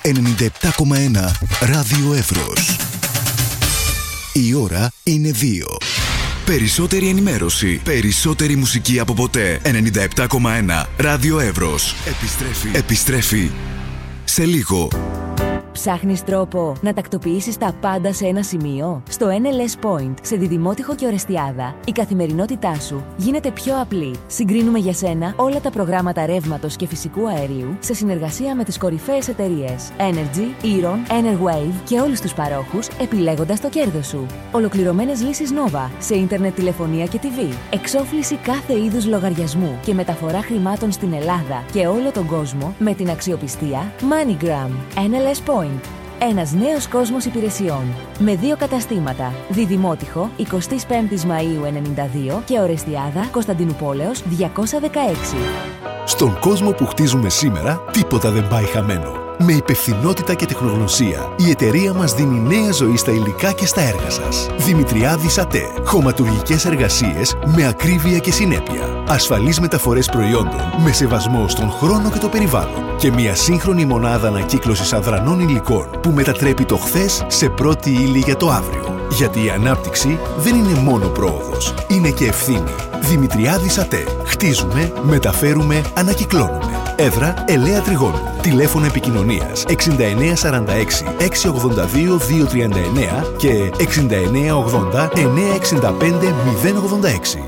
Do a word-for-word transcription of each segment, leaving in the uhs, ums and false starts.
ενενήντα επτά κόμμα ένα Ράδιο Εύρος. Η ώρα είναι δύο. Περισσότερη ενημέρωση, περισσότερη μουσική από ποτέ. ενενήντα επτά κόμμα ένα Ράδιο Εύρος. Επιστρέφει. Επιστρέφει σε λίγο. Ψάχνεις τρόπο να τακτοποιήσεις τα πάντα σε ένα σημείο? Στο εν ελ ες Point, σε Διδημότυχο και Ορεστιάδα, η καθημερινότητά σου γίνεται πιο απλή. Συγκρίνουμε για σένα όλα τα προγράμματα ρεύματος και φυσικού αερίου σε συνεργασία με τις κορυφαίες εταιρείες Energy, Eron, Enerwave και όλους τους παρόχους, επιλέγοντας το κέρδος σου. Ολοκληρωμένες λύσεις Nova σε ίντερνετ, τηλεφωνία και τι βι. Εξόφληση κάθε είδους λογαριασμού και μεταφορά χρημάτων στην Ελλάδα και όλο τον κόσμο με την αξιοπιστία MoneyGram. εν ελ ες Point. Ένας νέος κόσμος υπηρεσιών. Με δύο καταστήματα. Διδημότυχο, εικοστή πέμπτη Μαΐου ενενήντα δύο και Ορεστιάδα, Κωνσταντινούπολεως διακόσια δεκαέξι. Στον κόσμο που χτίζουμε σήμερα, τίποτα δεν πάει χαμένο. Με υπευθυνότητα και τεχνογνωσία, η εταιρεία μας δίνει νέα ζωή στα υλικά και στα έργα σας. Δημητριάδης ΑΤΕ. Χωματουργικές εργασίες με ακρίβεια και συνέπεια. Ασφαλείς μεταφορές προϊόντων με σεβασμό στον χρόνο και το περιβάλλον. Και μια σύγχρονη μονάδα ανακύκλωσης αδρανών υλικών που μετατρέπει το χθες σε πρώτη ύλη για το αύριο. Γιατί η ανάπτυξη δεν είναι μόνο πρόοδος, είναι και ευθύνη. Δημητριάδης ΑΤΕ. Χτίζουμε, μεταφέρουμε, ανακυκλώνουμε. Έδρα Ελαία Τριγώνου. Τηλέφωνο επικοινωνίας εξήντα εννέα σαράντα έξι εξακόσια ογδόντα δύο διακόσια τριάντα εννέα και εξήντα εννέα ογδόντα εννέα εξήντα πέντε μηδέν ογδόντα έξι.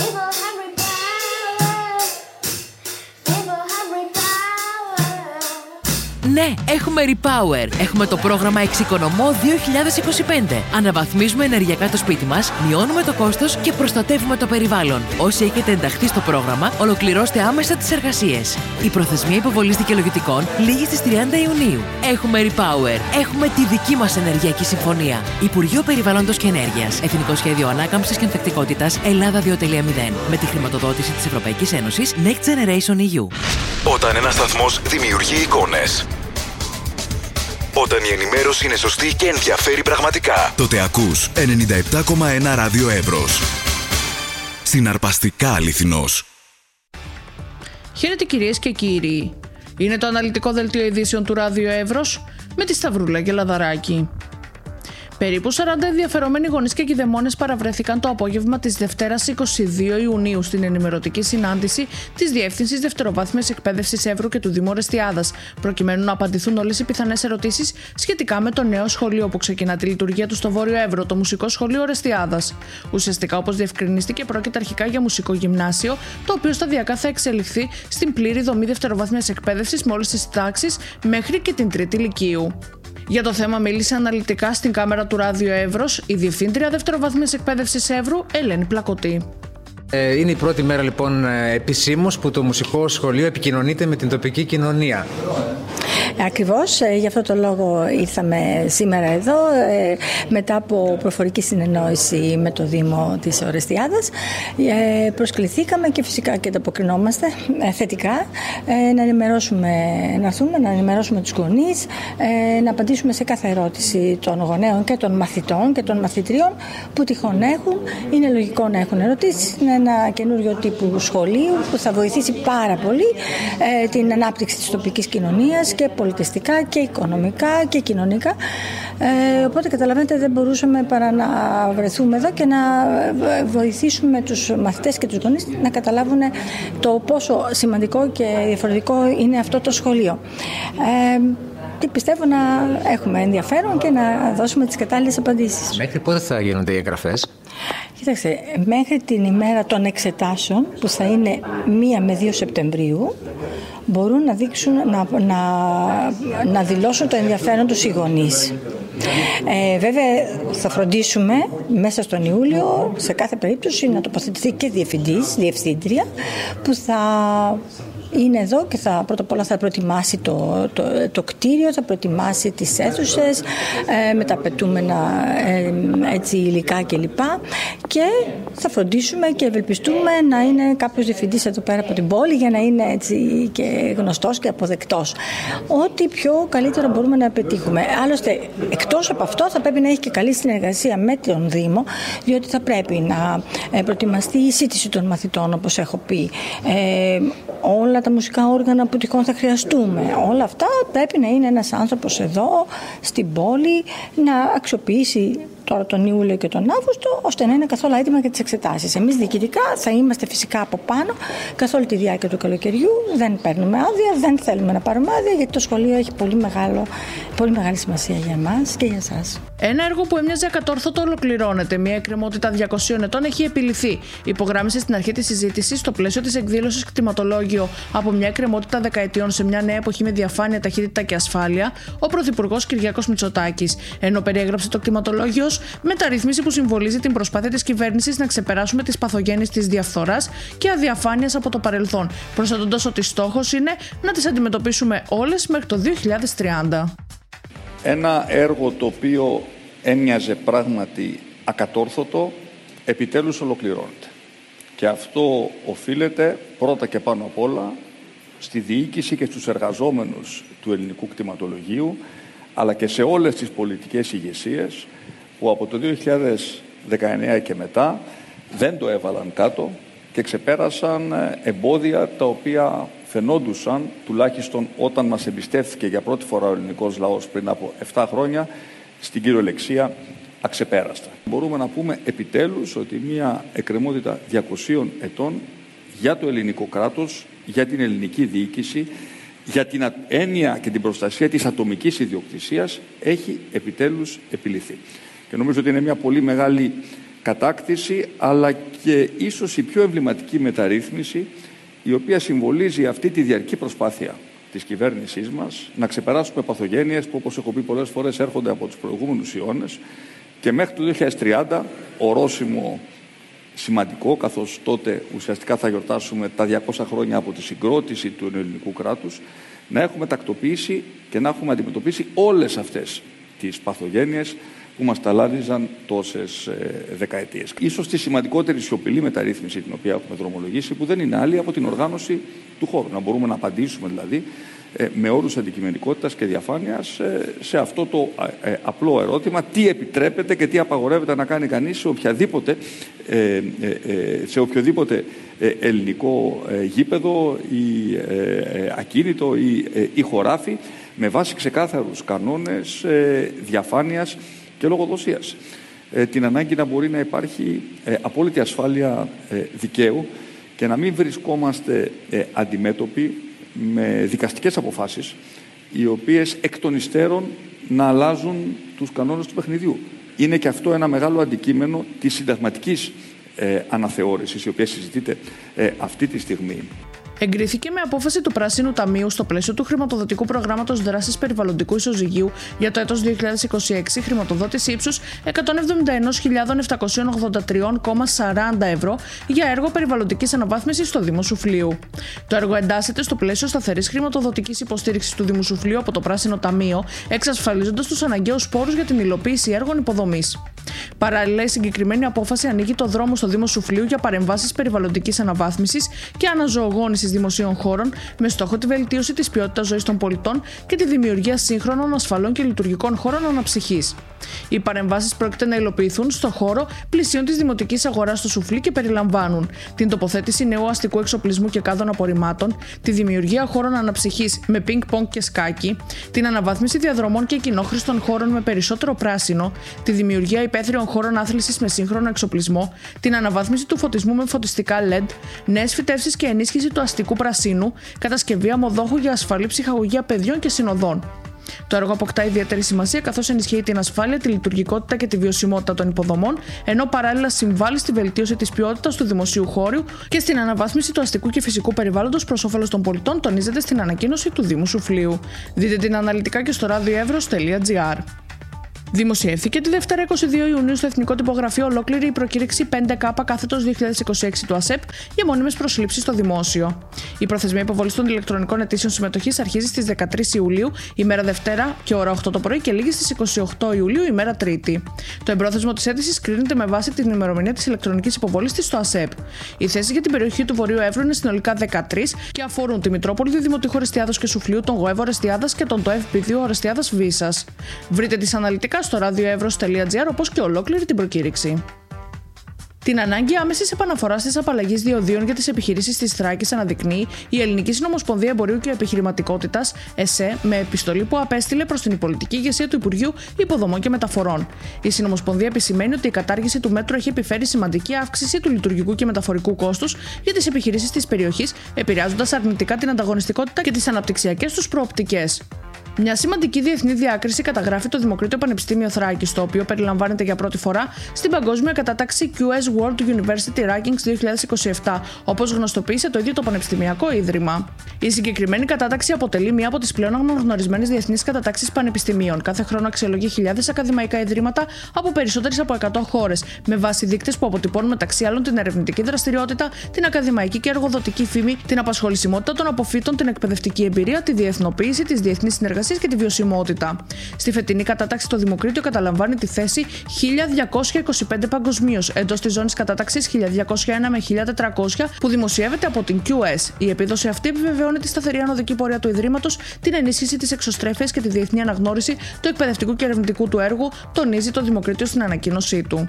Ναι, έχουμε Repower. Έχουμε το πρόγραμμα Εξοικονομώ δύο χιλιάδες είκοσι πέντε. Αναβαθμίζουμε ενεργειακά το σπίτι μας, μειώνουμε το κόστος και προστατεύουμε το περιβάλλον. Όσοι έχετε ενταχθεί στο πρόγραμμα, ολοκληρώστε άμεσα τις εργασίες. Η προθεσμία υποβολής δικαιολογητικών λήγει στις τριάντα Ιουνίου. Έχουμε Repower. Έχουμε τη δική μας ενεργειακή συμφωνία. Υπουργείο Περιβάλλοντος και Ενέργειας. Εθνικό Σχέδιο Ανάκαμψης και Ανθεκτικότητας Ελλάδα δύο κόμμα μηδέν. Με τη χρηματοδότηση της Ευρωπαϊκής Ένωσης Next Generation ι γιου. Όταν ένας σταθμός δημιουργεί εικόνες, όταν η ενημέρωση είναι σωστή και ενδιαφέρει πραγματικά, τότε ακούς ενενήντα επτά κόμμα ένα Ράδιο Εύρος. Συναρπαστικά αληθινός. Χαίρετε κυρίες και κύριοι. Είναι το αναλυτικό δελτίο ειδήσεων του Ράδιο Εύρος με τη Σταυρούλα και Λαδαράκη. Περίπου σαράντα ενδιαφερομένοι γονείς και κηδεμόνες παραβρέθηκαν το απόγευμα της Δευτέρας είκοσι δύο Ιουνίου στην ενημερωτική συνάντηση της Διεύθυνσης Δευτεροβάθμιας Εκπαίδευσης Εύρου και του Δήμου Ορεστιάδας, προκειμένου να απαντηθούν όλες οι πιθανές ερωτήσεις σχετικά με το νέο σχολείο που ξεκινά τη λειτουργία του στο Βόρειο Εύρο, το Μουσικό Σχολείο Ορεστιάδας. Ουσιαστικά, όπως διευκρινίστηκε, πρόκειται αρχικά για μουσικό γυμνάσιο, το οποίο σταδιακά θα εξελιχθεί στην πλήρη δομή δευτεροβάθμιας εκπαίδευσης με όλες τις τάξεις μέχρι και την τρίτη Λυκείου. Για το θέμα μίλησε αναλυτικά στην κάμερα του Ράδιο Εύρος η Διευθύντρια Δευτεροβάθμιας Εκπαίδευσης Εύρου, Ελένη Πλακωτή. Είναι η πρώτη μέρα λοιπόν επισήμως που το μουσικό σχολείο επικοινωνείται με την τοπική κοινωνία. Ακριβώς, γι' αυτό το λόγο ήρθαμε σήμερα εδώ, μετά από προφορική συνεννόηση με το Δήμο της Ορεστιάδας. Προσκληθήκαμε και φυσικά και ανταποκρινόμαστε θετικά να ενημερώσουμε, να έρθουμε, να ενημερώσουμε τους γονείς, να απαντήσουμε σε κάθε ερώτηση των γονέων και των μαθητών και των μαθητριών που τυχόν έχουν. Είναι λογικό να έχουν ερωτήσεις. Είναι ένα καινούριο τύπου σχολείου που θα βοηθήσει πάρα πολύ την ανάπτυξη της τοπικής κοινωνίας και πολιτιστικά και οικονομικά και κοινωνικά. Ε, οπότε καταλαβαίνετε, δεν μπορούσαμε παρά να βρεθούμε εδώ και να βοηθήσουμε τους μαθητές και τους γονείς να καταλάβουν το πόσο σημαντικό και διαφορετικό είναι αυτό το σχολείο. Ε, και πιστεύω να έχουμε ενδιαφέρον και να δώσουμε τις κατάλληλες απαντήσεις. Μέχρι πότε θα γίνονται οι εγγραφές? Κοίταξε, μέχρι την ημέρα των εξετάσεων που θα είναι μία με δύο Σεπτεμβρίου μπορούν να, δείξουν, να, να, να δηλώσουν το ενδιαφέρον τους οι γονείς. Ε, βέβαια θα φροντίσουμε μέσα στον Ιούλιο σε κάθε περίπτωση να τοποθετηθεί και διευθυντής, διευθύντρια που θα είναι εδώ και θα, πρώτα απ' όλα θα προετοιμάσει το, το, το κτίριο, θα προετοιμάσει τις αίθουσες ε, με τα απαιτούμενα ε, έτσι, υλικά κλπ. Και θα φροντίσουμε και ευελπιστούμε να είναι κάποιος διευθυντής εδώ πέρα από την πόλη για να είναι έτσι και γνωστός και αποδεκτός. Ό,τι πιο καλύτερο μπορούμε να πετύχουμε. Άλλωστε, εκτός από αυτό θα πρέπει να έχει και καλή συνεργασία με τον Δήμο, διότι θα πρέπει να προετοιμαστεί η σύντηση των μαθητών, όπως έχω πει. Ε, όλα όλα τα μουσικά όργανα που τυχόν θα χρειαστούμε. Όλα αυτά πρέπει να είναι ένας άνθρωπος εδώ, στην πόλη, να αξιοποιήσει τώρα τον Ιούλιο και τον Αύγουστο, ώστε να είναι καθόλου έτοιμα για τις εξετάσεις. Εμείς διοικητικά θα είμαστε φυσικά από πάνω καθ' όλη τη διάρκεια του καλοκαιριού. Δεν παίρνουμε άδεια, δεν θέλουμε να πάρουμε άδεια, γιατί το σχολείο έχει πολύ, μεγάλο, πολύ μεγάλη σημασία για εμάς και για εσάς. Ένα έργο που έμοιαζε ακατόρθωτο ολοκληρώνεται. Μια εκκρεμότητα διακοσίων ετών έχει επιληθεί. Υπογράμμισε στην αρχή τη συζήτηση, στο πλαίσιο τη εκδήλωση Κτηματολόγιο από μια εκκρεμότητα δεκαετιών σε μια νέα εποχή με διαφάνεια, ταχύτητα και ασφάλεια, ο Πρωθυπουργός Κυριάκος Μητσοτάκης. Ενώ περιέγραψε το κτηματολόγιο ως μεταρρύθμιση που συμβολίζει την προσπάθεια της κυβέρνησης να ξεπεράσουμε τις παθογένειες της διαφθοράς και αδιαφάνειας από το παρελθόν, προσθέτοντας ότι στόχος είναι να τις αντιμετωπίσουμε όλες μέχρι το δύο χιλιάδες τριάντα. Ένα έργο το οποίο έμοιαζε πράγματι ακατόρθωτο, επιτέλους ολοκληρώνεται. Και αυτό οφείλεται πρώτα και πάνω απ' όλα στη διοίκηση και στους εργαζόμενους του ελληνικού κτηματολογίου, αλλά και σε όλες τις πολιτικές ηγεσίες που από το δύο χιλιάδες δεκαεννέα και μετά δεν το έβαλαν κάτω και ξεπέρασαν εμπόδια τα οποία φαινόντουσαν, τουλάχιστον όταν μας εμπιστεύθηκε για πρώτη φορά ο ελληνικός λαός πριν από επτά χρόνια, στην κυριολεξία αξεπέραστα. Μπορούμε να πούμε επιτέλους ότι μια εκκρεμότητα διακοσίων ετών για το ελληνικό κράτος, για την ελληνική διοίκηση, για την έννοια και την προστασία της ατομικής ιδιοκτησίας έχει επιτέλους επιληθεί. Και νομίζω ότι είναι μια πολύ μεγάλη κατάκτηση, αλλά και ίσως η πιο εμβληματική μεταρρύθμιση, η οποία συμβολίζει αυτή τη διαρκή προσπάθεια της κυβέρνησής μας να ξεπεράσουμε παθογένειες που, όπως έχω πει πολλές φορές, έρχονται από τους προηγούμενους αιώνες και μέχρι το δύο χιλιάδες τριάντα, ορόσημο σημαντικό, καθώς τότε ουσιαστικά θα γιορτάσουμε τα διακόσια χρόνια από τη συγκρότηση του ελληνικού κράτους, να έχουμε τακτοποιήσει και να έχουμε αντιμετωπίσει όλες αυτές τις παθογένειες που μας ταλάνιζαν τόσες ε, δεκαετίες. Ίσως τη σημαντικότερη σιωπηλή μεταρρύθμιση την οποία έχουμε δρομολογήσει, που δεν είναι άλλη από την οργάνωση του χώρου. Να μπορούμε να απαντήσουμε δηλαδή ε, με όρους αντικειμενικότητας και διαφάνειας ε, σε αυτό το ε, ε, απλό ερώτημα, τι επιτρέπεται και τι απαγορεύεται να κάνει κανείς σε οποιαδήποτε, ε, ε, ε, σε οποιοδήποτε ε, ελληνικό ε, γήπεδο ή ε, ε, ακίνητο ή, ε, ή χωράφι, με βάση ξεκάθαρους κανόνες ε, διαφάνειας και λογοδοσίας. Ε, την ανάγκη να μπορεί να υπάρχει ε, απόλυτη ασφάλεια ε, δικαίου και να μην βρισκόμαστε ε, αντιμέτωποι με δικαστικές αποφάσεις οι οποίες εκ των υστέρων να αλλάζουν τους κανόνες του παιχνιδιού. Είναι και αυτό ένα μεγάλο αντικείμενο της συνταγματικής ε, αναθεώρησης, η οποία συζητείται ε, αυτή τη στιγμή. Εγκρίθηκε με απόφαση του Πράσινου Ταμείου στο πλαίσιο του χρηματοδοτικού προγράμματος δράσης περιβαλλοντικού ισοζυγίου για το έτος δύο χιλιάδες είκοσι έξι, χρηματοδότηση ύψους εκατόν εβδομήντα ένα χιλιάδες επτακόσια ογδόντα τρία κόμμα σαράντα ευρώ για έργο περιβαλλοντικής αναβάθμισης στο Δήμο Σουφλίου. Το έργο εντάσσεται στο πλαίσιο σταθερής χρηματοδοτικής υποστήριξης του Δήμου Σουφλίου από το Πράσινο Ταμείο, εξασφαλίζοντας τους αναγκαίους πόρους για την υλοποίηση έργων υποδομής. Παράλληλα, η συγκεκριμένη απόφαση ανοίγει το δρόμο στο Δήμο Σουφλίου για παρεμβάσεις περιβαλλοντικής αναβάθμισης και αναζωογόνησης δημοσίων χώρων με στόχο τη βελτίωση της ποιότητας ζωής των πολιτών και τη δημιουργία σύγχρονων, ασφαλών και λειτουργικών χώρων αναψυχής. Οι παρεμβάσεις πρόκειται να υλοποιηθούν στο χώρο πλησίων της Δημοτικής Αγοράς στο Σουφλί και περιλαμβάνουν την τοποθέτηση νέου αστικού εξοπλισμού και κάδων απορριμμάτων, τη δημιουργία χώρων αναψυχής με πινκ-πονγκ και σκάκι, την αναβάθμιση διαδρομών και κοινόχρηστων χώρων με περισσότερο πράσινο, τη δημιουργία υπαίθριων χώρων άθλησης με σύγχρονο εξοπλισμό, την αναβάθμιση του φωτισμού με φωτιστικά ελ ι ντι, νέες φυτεύσεις και ενίσχυση του αστικού πρασίνου, κατασκευή αμμοδόχου για ασφαλή ψυχαγωγία παιδιών και συνοδών. Το έργο αποκτά ιδιαίτερη σημασία καθώς ενισχύει την ασφάλεια, τη λειτουργικότητα και τη βιωσιμότητα των υποδομών, ενώ παράλληλα συμβάλλει στη βελτίωση της ποιότητας του δημοσίου χώρου και στην αναβάθμιση του αστικού και φυσικού περιβάλλοντος προς όφελος των πολιτών, τονίζεται στην ανακοίνωση του Δήμου Σουφλίου. Δείτε την αναλυτικά και στο radioevros τελεία τζι άρ. Δημοσιεύθηκε τη Δευτέρα είκοσι δύο Ιουνίου στο Εθνικό Τυπογραφείο ολόκληρη η προκήρυξη πέντε Κ κάθετος δύο χιλιάδες είκοσι έξι του ΑΣΕΠ για μόνιμες προσλήψεις στο δημόσιο. Η προθεσμία υποβολής των ηλεκτρονικών αιτήσεων συμμετοχής αρχίζει στις δεκατρείς Ιουλίου, ημέρα Δευτέρα και ώρα οκτώ το πρωί, και λήγει στις είκοσι οκτώ Ιουλίου, ημέρα Τρίτη. Το εμπρόθεσμο της αίτησης κρίνεται με βάση την ημερομηνία της ηλεκτρονικής υποβολής της στο ΑΣΕΠ. Οι θέσεις για την περιοχή του Βορείου Εύρου είναι συνολικά δεκατρείς και αφορούν τη Μητρόπολη, τη Δημοτικό Ορεστιάδος και Σουφλίου, τον ΓΟΕΒ Ορεστιάδας και τον ΤΟΕΒ Π δύο Ορεστιάδας Βίσας. Βρείτε τις αναλυτικά στο radioevros τελεία τζι άρ, όπως και ολόκληρη την προκήρυξη. Την ανάγκη άμεσης επαναφοράς της απαλλαγής διοδίων για τις επιχειρήσεις της Θράκης αναδεικνύει η Ελληνική Συνομοσπονδία Εμπορίου και Επιχειρηματικότητας, ΕΣΕ, με επιστολή που απέστειλε προς την πολιτική ηγεσία του Υπουργείου Υποδομών και Μεταφορών. Η Συνομοσπονδία επισημαίνει ότι η κατάργηση του μέτρου έχει επιφέρει σημαντική αύξηση του λειτουργικού και μεταφορικού κόστους για τις επιχειρήσεις της περιοχής, επηρεάζοντας αρνητικά την ανταγωνιστικότητα και τις αναπτυξιακές τους προοπτικές. Μια σημαντική διεθνή διάκριση καταγράφει το Δημοκρίτιο Πανεπιστήμιο Θράκης, το οποίο περιλαμβάνεται για πρώτη φορά στην παγκόσμια κατάταξη κιου ες World University Rankings δύο χιλιάδες είκοσι επτά, όπως γνωστοποίησε το ίδιο το Πανεπιστημιακό Ίδρυμα. Η συγκεκριμένη κατάταξη αποτελεί μία από τις πλέον αναγνωρισμένες διεθνείς κατατάξεις πανεπιστημίων. Κάθε χρόνο αξιολογεί χιλιάδες ακαδημαϊκά ιδρύματα από περισσότερες από εκατό χώρες, με βάση δείκτες που αποτυπώνουν μεταξύ άλλων την ερευνητική δραστηριότητα, την ακαδημαϊκή και εργοδοτική φήμη, την απασχολησιμότητα των αποφύτων, την εκπαιδευτική εμπειρία, τη διεθνοποίηση, τη διεθνή συνεργασία και τη βιωσιμότητα. Στη φετινή κατάταξη, το Δημοκρίτιο καταλαμβάνει τη θέση χίλια διακόσια είκοσι πέντε παγκοσμίως, εντός της ζώνης κατάταξης χίλια διακόσια ένα με χίλια τετρακόσια που δημοσιεύεται από την κιου ες. Η επίδοση αυτή επιβεβαιώνει τη σταθερή ανωδική πορεία του Ιδρύματος, την ενίσχυση της εξωστρέφειας και τη διεθνή αναγνώριση του εκπαιδευτικού και ερευνητικού του έργου, τονίζει το Δημοκρίτιο στην ανακοίνωσή του.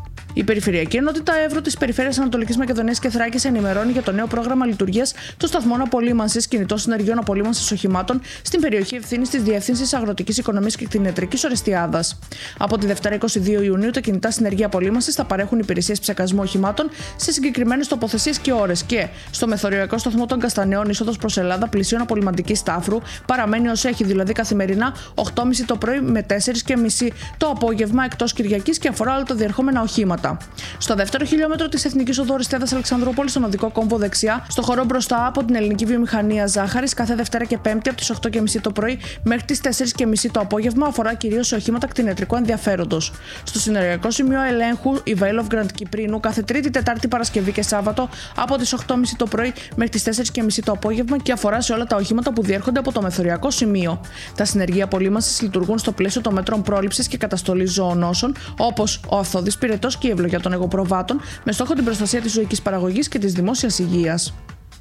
Η Περιφερειακή Ενότητα Εύρου της Περιφέρειας Ανατολικής Μακεδονίας και Θράκης ενημερώνει για το νέο πρόγραμμα λειτουργίας των σταθμών απολύμανσης κινητών συνεργειών απολύμανσης οχημάτων στην περιοχή ευθύνης της Διεύθυνσης Αγροτικής Οικονομίας και Κτηνιατρικής Ορεστιάδας. Από τη Δευτέρα είκοσι δύο Ιουνίου, τα κινητά συνεργεία απολύμανσης θα παρέχουν υπηρεσίες ψεκασμού οχημάτων σε συγκεκριμένες τοποθεσίες και ώρες και στο μεθοριακό σταθμό των Κασταναίων, είσοδος προς Ελλάδα, πλησίων απολυμαντικής Στάφρου, παραμένει ως έχει, δηλαδή καθημερινά οκτώ και μισή το πρωί με τέσσερις και μισή το απόγευμα εκτός Κυριακής και αφορά όλα τα διερχόμενα οχήματα. Στο δεύτερο χιλιόμετρο της Εθνικής Οδού Ορεστιάδας Αλεξανδρούπολης, στον οδικό κόμβο δεξιά, στο χώρο μπροστά από την Ελληνική Βιομηχανία Ζάχαρης, κάθε Δευτέρα και Πέμπτη από τις οκτώ και μισή το πρωί μέχρι τις τέσσερις και μισή το απόγευμα, αφορά κυρίως σε οχήματα κτηνιατρικού ενδιαφέροντος. Στο συνεργειακό σημείο ελέγχου Ιβαήλοφ Γκραντ Κυπρίνου, κάθε Τρίτη, Τετάρτη, Παρασκευή και Σάββατο από τις οκτώ και μισή το πρωί μέχρι τις τέσσερις και μισή το απόγευμα και αφορά σε όλα τα οχήματα που διέρχονται από το μεθοριακό σημείο. Τα συνεργεία απολύμανσης λειτουργούν στο πλαίσιο των μέτρων πρόληψης και καταστολής ζωονόσων, όπως ο αυθόδης πυρετός και η ευλογία των εγωπροβάτων, με στόχο την προστασία της ζωικής παραγωγής και της δημόσιας υγείας.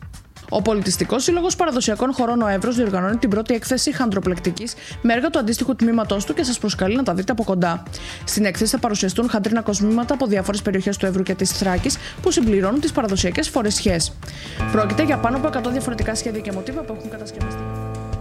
Ο Πολιτιστικός Σύλλογος Παραδοσιακών Χωρών ο Εύρος διοργανώνει την πρώτη έκθεση χαντροπλεκτικής με έργα του αντίστοιχου τμήματός του και σας προσκαλεί να τα δείτε από κοντά. Στην έκθεση θα παρουσιαστούν χαντρίνα κοσμήματα από διάφορες περιοχές του Εύρου και της Θράκης που συμπληρώνουν τις παραδοσιακές φορεσιές. Πρόκειται για πάνω από εκατό διαφορετικά σχέδια και μοτίβα που έχουν κατασκευαστεί.